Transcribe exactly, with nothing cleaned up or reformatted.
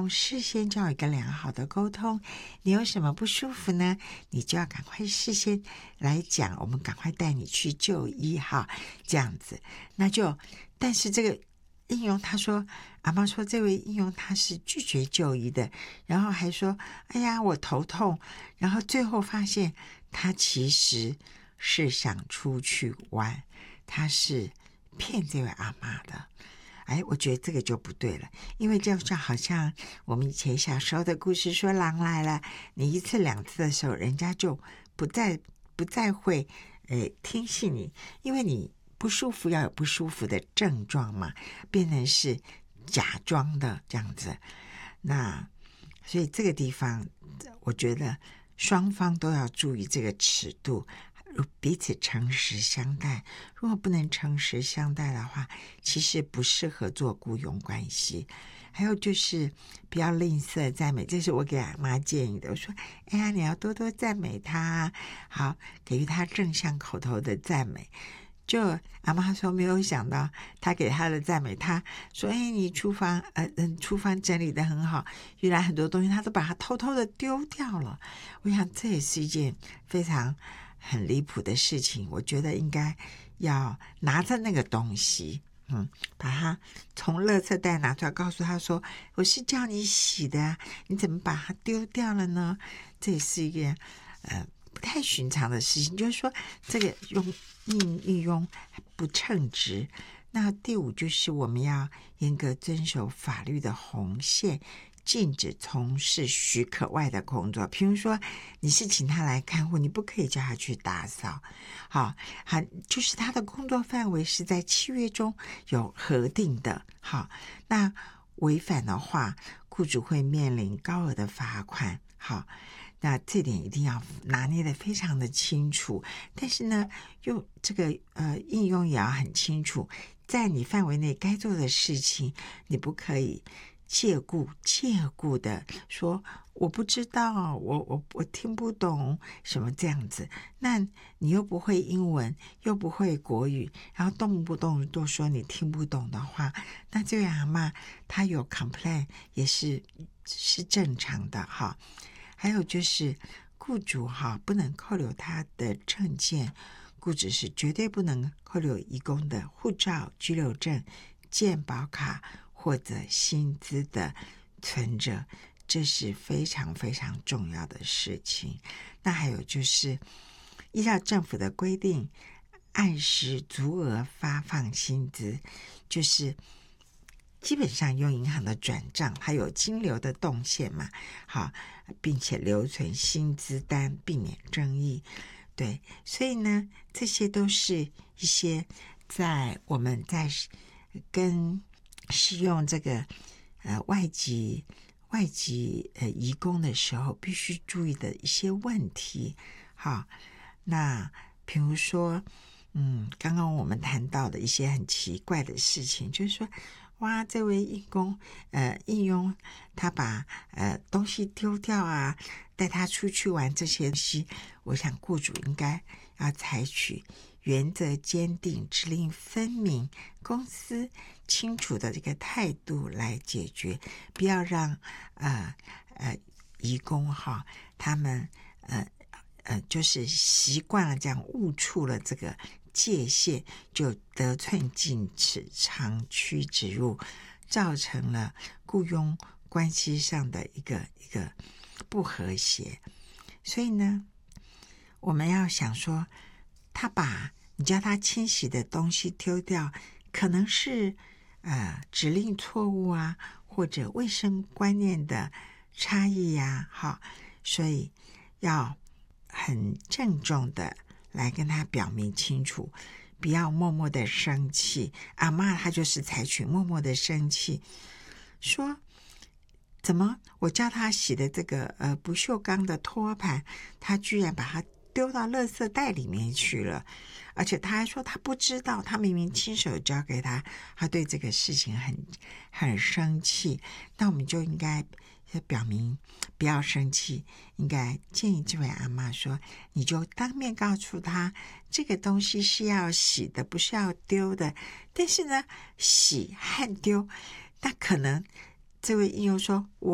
用事先就有一个良好的沟通，你有什么不舒服呢？你就要赶快事先来讲，我们赶快带你去就医哈，这样子。那就，但是这个应用他说，阿妈说这位应用他是拒绝就医的，然后还说，哎呀，我头痛，然后最后发现他其实是想出去玩，他是骗这位阿妈的。哎，我觉得这个就不对了，因为就像好像我们以前小时候的故事说，狼来了，你一次两次的时候，人家就不再不再会呃听信你，因为你不舒服要有不舒服的症状嘛，变成是假装的这样子。那所以这个地方，我觉得双方都要注意这个尺度，彼此诚实相待。如果不能诚实相待的话，其实不适合做雇佣关系。还有就是不要吝啬赞美，这是我给阿妈建议的。我说，哎呀，你要多多赞美她，好，给予她正向口头的赞美。就阿妈说没有想到他给他的赞美，他说，哎，你厨房呃嗯厨房整理得很好，原来很多东西他都把它偷偷的丢掉了。我想这也是一件非常很离谱的事情，我觉得应该要拿着那个东西，嗯，把它从垃圾袋拿出来，告诉他说，我是叫你洗的啊，你怎么把它丢掉了呢？这也是一个呃不太寻常的事情，就是说这个用应运用不称职。那第五就是我们要严格遵守法律的红线，禁止从事许可外的工作。譬如说你是请他来看护，你不可以叫他去打扫，好，好，就是他的工作范围是在契约中有核定的，好，那违反的话，雇主会面临高额的罚款，好，那这点一定要拿捏得非常的清楚。但是呢，用这个呃应用也要很清楚，在你范围内该做的事情，你不可以借故借故的说我不知道，我我我听不懂什么这样子。那你又不会英文，又不会国语，然后动不动都说你听不懂的话，那这位阿嬷她有 complain 也是是正常的哈。还有就是雇主哈不能扣留他的证件，雇主是绝对不能扣留移工的护照、居留证、健保卡或者薪资的存折，这是非常非常重要的事情。那还有就是依照政府的规定，按时足额发放薪资，就是基本上用银行的转账，还有金流的动线嘛，好，并且留存薪资单，避免争议。对，所以呢，这些都是一些在我们在跟使用这个呃外籍外籍呃移工的时候必须注意的一些问题。好，那比如说，嗯，刚刚我们谈到的一些很奇怪的事情，就是说，哇，这位义工呃应用他把呃东西丢掉啊，带他出去玩这些东西，我想雇主应该要采取原则坚定、指令分明、公司清楚的这个态度来解决，不要让呃呃移工哈他们呃呃就是习惯了这样误触了这个界限，就得寸进尺、长驱直入，造成了雇佣关系上的一个一个不和谐。所以呢，我们要想说，他把你叫他清洗的东西丢掉，可能是呃指令错误啊，或者卫生观念的差异呀、啊，好，所以要很郑重的来跟他表明清楚，不要默默的生气。阿嬷她就是采取默默的生气，说怎么我叫他洗的这个呃不锈钢的托盘，他居然把它丢到垃圾袋里面去了，而且他还说他不知道，他明明亲手交给他，他对这个事情很很生气。那我们就应该表明不要生气，应该建议这位阿嬷说，你就当面告诉他，这个东西是要洗的，不是要丢的。但是呢，洗和丢，那可能这位应用说，我